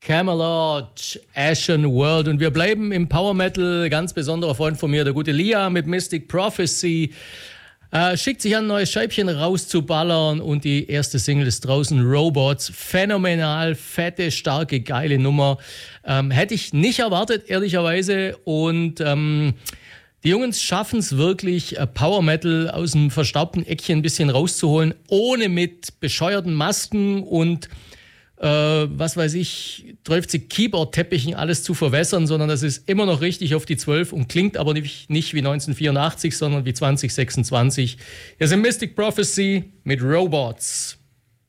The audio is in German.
Camelot, Ashen World. Und wir bleiben im Power Metal. Ganz besonderer Freund von mir, der gute Lia mit Mystic Prophecy. Schickt sich an, ein neues Scheibchen rauszuballern und die erste Single ist draußen, Robots. Phänomenal, fette, starke, geile Nummer. Hätte ich nicht erwartet, ehrlicherweise. Und die Jungs schaffen es wirklich, Power Metal aus dem verstaubten Eckchen ein bisschen rauszuholen, ohne mit bescheuerten Masken und 12 Keyboard-Teppichen alles zu verwässern, sondern das ist immer noch richtig auf die 12 und klingt aber nicht wie 1984, sondern wie 2026. Hier sind Mystic Prophecy mit Robots.